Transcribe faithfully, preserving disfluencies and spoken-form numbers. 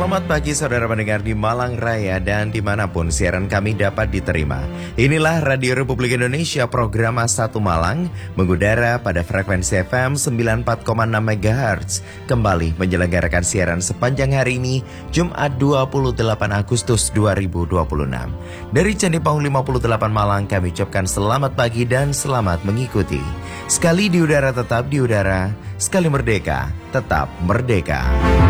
Selamat pagi saudara pendengar di Malang Raya dan dimanapun siaran kami dapat diterima. Inilah Radio Republik Indonesia program satu Malang mengudara pada frekuensi F M sembilan puluh empat koma enam megahertz. Kembali menyelenggarakan siaran sepanjang hari ini Jumat dua puluh delapan Agustus dua ribu dua puluh enam. Dari Candi Panggung lima puluh delapan Malang kami ucapkan selamat pagi dan selamat mengikuti. Sekali di udara tetap di udara, sekali merdeka tetap merdeka.